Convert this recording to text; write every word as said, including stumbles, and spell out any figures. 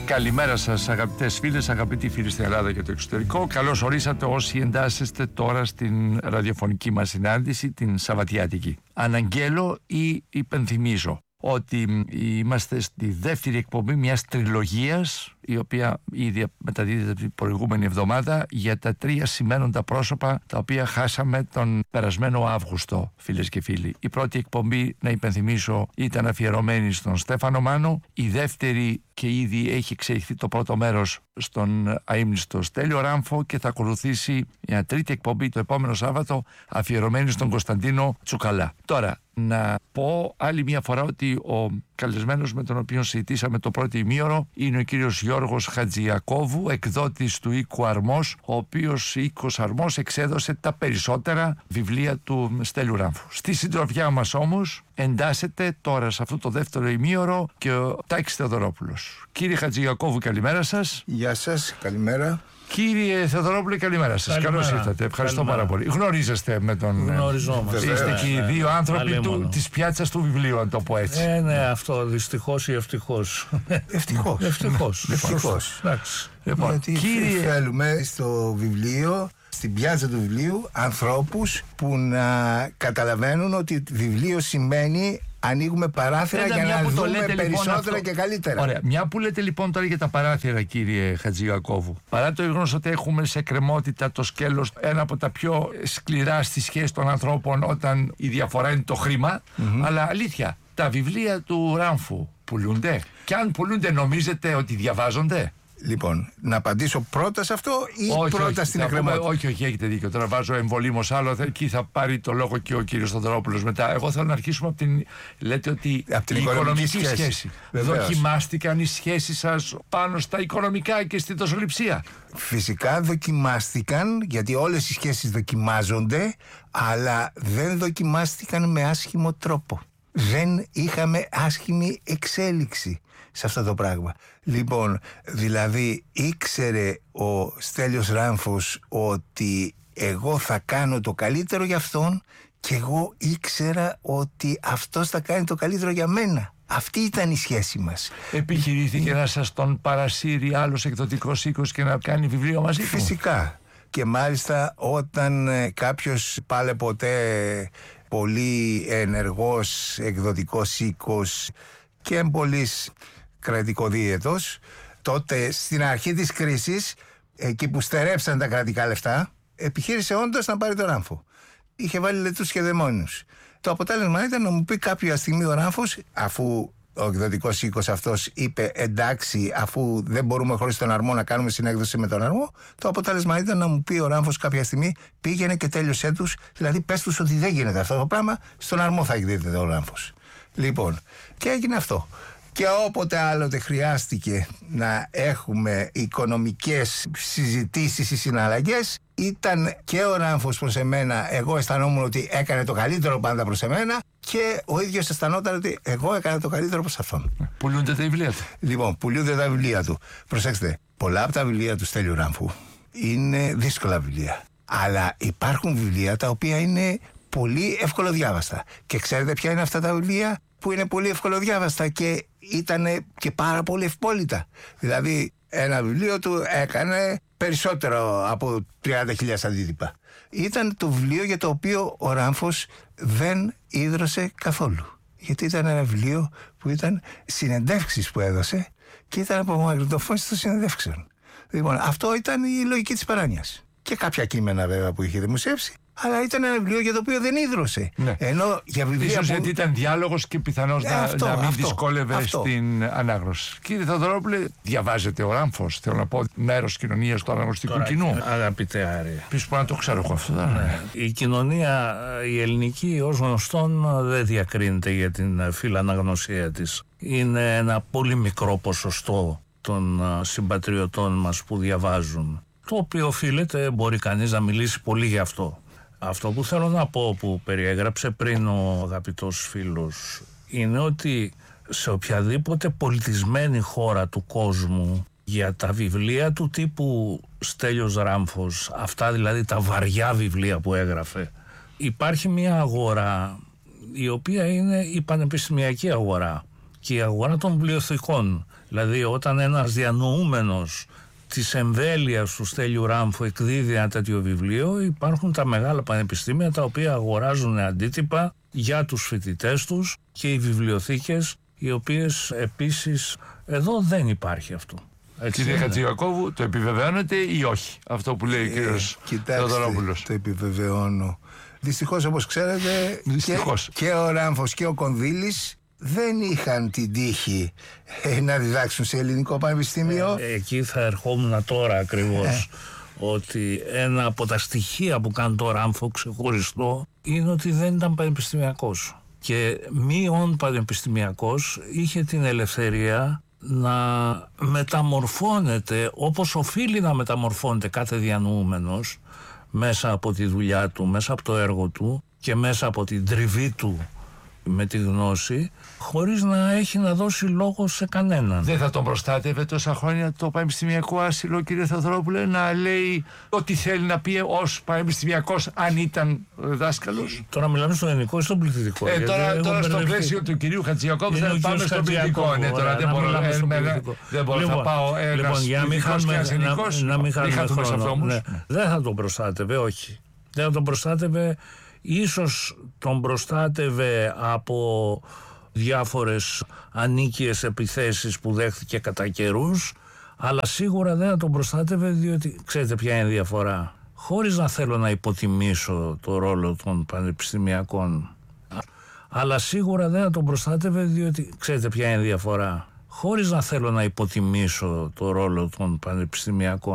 Καλημέρα σας αγαπητές φίλες, αγαπητοί φίλοι στην Ελλάδα και το εξωτερικό. Καλώς ορίσατε όσοι εντάσσεστε τώρα στην ραδιοφωνική μας συνάντηση, την Σαββατιάτικη. Αναγγέλω ή υπενθυμίζω ότι είμαστε στη δεύτερη εκπομπή μιας τριλογίας, η οποία ήδη μεταδίδεται την προηγούμενη εβδομάδα, για τα τρία σημαίνοντα πρόσωπα τα οποία χάσαμε τον περασμένο Αύγουστο, φίλες και φίλοι. Η πρώτη εκπομπή, να υπενθυμίσω, ήταν αφιερωμένη στον Στέφανο Μάνο. Η δεύτερη, και ήδη έχει εξελιχθεί το πρώτο μέρος, στον αείμνηστο Στέλιο Ράμφο, και θα ακολουθήσει μια τρίτη εκπομπή το επόμενο Σάββατο αφιερωμένη στον Κωνσταντίνο Τσουκαλά. Τώρα, να πω άλλη μια φορά ότι ο καλεσμένος με τον οποίο συζητήσαμε το πρώτο ημίωρο είναι ο κύριος Γιώργος Χατζιακόβου, εκδότης του οίκου Αρμός, ο οποίος οίκος Αρμός εξέδωσε τα περισσότερα βιβλία του Στέλιου Ράμφου. Στη συντροφιά μας όμως εντάσσεται τώρα σε αυτό το δεύτερο ημίωρο και ο Τάκης Θεοδωρόπουλος. Κύριε Χατζιακόβου, καλημέρα σας. Γεια σας, καλημέρα. Κύριε Θεοδωρόπουλε, καλημέρα σας. Καλώς ήρθατε. Ευχαριστώ καλημέρα. πάρα πολύ. Γνωρίζεστε με τον. Γνωριζόμαστε. Είστε και οι δύο άνθρωποι του, της πιάτσας του βιβλίου, αν το πω έτσι. Ε, ναι, αυτό δυστυχώς ή ευτυχώς. Ευτυχώς. Ευτυχώς. Ευτυχώς. Λοιπόν, γιατί κύριε... θέλουμε στο βιβλίο, στην πιάτσα του βιβλίου, ανθρώπους που να καταλαβαίνουν ότι βιβλίο σημαίνει ανοίγουμε παράθυρα Έντα, για να δούμε λέτε, περισσότερα λοιπόν, και καλύτερα. Ωραία. Μια που λέτε λοιπόν τώρα για τα παράθυρα, κύριε Χατζιακόβου, παρά το γεγονός ότι έχουμε σε κρεμότητα το σκέλος, ένα από τα πιο σκληρά στη σχέση των ανθρώπων, όταν η διαφορά είναι το χρήμα, mm-hmm. αλλά αλήθεια, τα βιβλία του Ράμφου πουλούνται? Και αν πουλούνται, νομίζετε ότι διαβάζονται? Λοιπόν, να απαντήσω πρώτα σε αυτό ή όχι, πρώτα όχι, στην εκκρεμότητα? Όχι, όχι, έχετε δίκιο. Τώρα βάζω εμβολήμως άλλο, εκεί θα πάρει το λόγο και ο κύριος Θοδωρόπουλος μετά. Εγώ θέλω να αρχίσουμε από την. Λέτε ότι από την η οικονομική σχέση. σχέση. Δοκιμάστηκαν οι σχέσεις σας πάνω στα οικονομικά και στη δοσοληψία? Φυσικά δοκιμάστηκαν, γιατί όλες οι σχέσεις δοκιμάζονται, αλλά δεν δοκιμάστηκαν με άσχημο τρόπο. Δεν είχαμε άσχημη εξέλιξη σε αυτό το πράγμα. Λοιπόν, δηλαδή ήξερε ο Στέλιος Ράμφος ότι εγώ θα κάνω το καλύτερο για αυτόν και εγώ ήξερα ότι αυτός θα κάνει το καλύτερο για μένα. Αυτή ήταν η σχέση μας. Επιχειρήθηκε να σας τον παρασύρει άλλος εκδοτικός οίκος και να κάνει βιβλίο μαζί του? Φυσικά. Και μάλιστα όταν ε, κάποιος πάλε ποτέ πολύ ενεργός εκδοτικός οίκος και εμπολής κρατικοδίαιτος, τότε στην αρχή της κρίσης, εκεί που στερέψαν τα κρατικά λεφτά, επιχείρησε όντως να πάρει το Ράμφο. Είχε βάλει λετούς και δαιμόνιους. Το αποτέλεσμα ήταν να μου πει κάποια στιγμή ο Ράμφος, αφού ο εκδοτικός οίκος αυτός είπε εντάξει, αφού δεν μπορούμε χωρίς τον Αρμό να κάνουμε συνέκδοση με τον Αρμό, το αποτέλεσμα ήταν να μου πει ο Ράμφος κάποια στιγμή, πήγαινε και τέλειωσέ τους, δηλαδή πες τους ότι δεν γίνεται αυτό το πράγμα, στον Αρμό θα εκδίδεται ο Ράμφος. Λοιπόν, και έγινε αυτό. Και όποτε άλλοτε χρειάστηκε να έχουμε οικονομικές συζητήσεις ή συναλλαγές, ήταν και ο Ράμφος προς εμένα, εγώ αισθανόμουν ότι έκανε το καλύτερο πάντα προς εμένα, και ο ίδιος αισθανόταν ότι εγώ έκανα το καλύτερο προς αυτόν. Πουλούνται τα βιβλία του? Λοιπόν, πουλούνται τα βιβλία του. Προσέξτε, πολλά από τα βιβλία του Στέλιου Ράμφου είναι δύσκολα βιβλία. Αλλά υπάρχουν βιβλία τα οποία είναι πολύ εύκολοδιάβαστα. Και ξέρετε ποια είναι αυτά τα βιβλία που είναι πολύ εύκολοδιάβαστα και ήταν και πάρα πολύ ευπόλυτα? Δηλαδή, ένα βιβλίο του έκανε περισσότερο από τριάντα χιλιάδες αντίτυπα. Ήταν το βιβλίο για το οποίο ο Ράμφος δεν ίδρωσε καθόλου. Γιατί ήταν ένα βιβλίο που ήταν συνεντεύξεις που έδωσε και ήταν από μαγνητοφώνηση των συνεντεύξεων. Λοιπόν, αυτό ήταν η λογική της παράνοιας. Και κάποια κείμενα βέβαια που είχε δημοσιεύσει, αλλά ήταν ένα βιβλίο για το οποίο δεν ίδρωσε. Ναι. Ενώ για βιβλία ίσως που... γιατί ήταν διάλογος και πιθανώς ε, να, αυτό, να μην αυτό, δυσκόλευε αυτό. Στην ανάγνωση. Κύριε Θεοδωρόπουλε, διαβάζετε ο Ράμφος? Θέλω να πω, μέρος κοινωνίας του αναγνωστικού Τώρα, κοινού. Αγαπητέ Άρη, πίσω που να το ξέρω εγώ αυτό. Ναι. Η κοινωνία η ελληνική ως γνωστόν δεν διακρίνεται για την φιλαναγνωσία της. Είναι ένα πολύ μικρό ποσοστό των συμπατριωτών μας που διαβάζουν, το οποίο οφείλεται, μπορεί κανείς να μιλήσει πολύ γι' αυτό. Αυτό που θέλω να πω, που περιέγραψε πριν ο αγαπητός φίλος, είναι ότι σε οποιαδήποτε πολιτισμένη χώρα του κόσμου, για τα βιβλία του τύπου Στέλιος Ράμφος, αυτά δηλαδή τα βαριά βιβλία που έγραφε, υπάρχει μια αγορά η οποία είναι η πανεπιστημιακή αγορά. και η αγορά των βιβλιοθηκών. Δηλαδή όταν ένας διανοούμενος της εμβέλειας του Στέλιου Ράμφου εκδίδει ένα τέτοιο βιβλίο, υπάρχουν τα μεγάλα πανεπιστήμια τα οποία αγοράζουν αντίτυπα για τους φοιτητές τους και οι βιβλιοθήκες, οι οποίες επίσης εδώ δεν υπάρχει αυτό. Έτσι. Κύριε Χατζηιακώβου, το επιβεβαιώνετε ή όχι αυτό που λέει ο κύριος Θεοδωρόπουλος? Το επιβεβαιώνω. Δυστυχώς, όπως ξέρετε, Δυστυχώς. Και, και ο Ράμφος και ο Κονδύλης δεν είχαν την τύχη ε, να διδάξουν σε ελληνικό πανεπιστήμιο. Ε, εκεί θα ερχόμουν τώρα ακριβώς. Ε. Ότι ένα από τα στοιχεία που κάνει το Ράμφο ξεχωριστό είναι ότι δεν ήταν πανεπιστημιακός. Και μείον πανεπιστημιακός είχε την ελευθερία να μεταμορφώνεται όπως οφείλει να μεταμορφώνεται κάθε διανοούμενος μέσα από τη δουλειά του, μέσα από το έργο του και μέσα από την τριβή του με τη γνώση, χωρίς να έχει να δώσει λόγο σε κανέναν. Δεν θα τον προστάτευε τόσα χρόνια το πανεπιστημιακό άσυλο, κύριε Θεοδωρόπουλε, να λέει ό,τι θέλει να πει ως πανεπιστημιακός, αν ήταν δάσκαλος? Τώρα μιλάμε στο ελληνικό ή στον πληθυντικό? Ε, τώρα τώρα στο πλαίσιο του κυρίου Χατζηιακώβου θα πάμε στο πληθυντικό. Ναι, τώρα δεν μπορώ, ε, δεν μπορώ λοιπόν, θα πάω ένας λοιπόν, για πληθυντικός και ασθενικός. Να μην χάνουμε χρόνο. Ναι. Δεν θα τον προστάτευε, όχι. Δεν θα τον προστάτευε. Ίσως τον προστάτευε από διάφορες ανίκειες επιθέσεις που δέχθηκε κατά καιρούς, αλλά σίγουρα δεν θα τον προστάτευε, διότι ξέρετε ποια είναι η διαφορά? Χωρίς να θέλω να υποτιμήσω το ρόλο των πανεπιστημιακών, αλλά σίγουρα δεν θα τον προστάτευε, διότι ξέρετε ποια είναι η διαφορά? Χωρίς να θέλω να υποτιμήσω το ρόλο των πανεπιστημιακών,